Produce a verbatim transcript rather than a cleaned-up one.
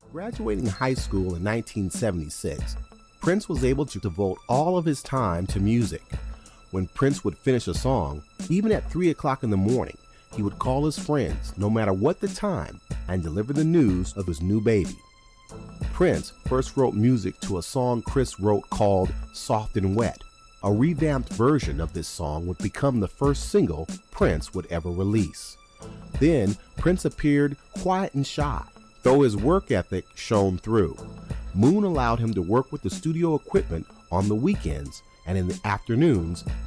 Graduating high school in nineteen seventy-six, Prince was able to devote all of his time to music. When Prince would finish a song, even at three o'clock in the morning, he would call his friends, no matter what the time, and deliver the news of his new baby. Prince first wrote music to a song Chris wrote called Soft and Wet. A revamped version of this song would become the first single Prince would ever release. Then, Prince appeared quiet and shy, though his work ethic shone through. Moon allowed him to work with the studio equipment on the weekends and in the afternoons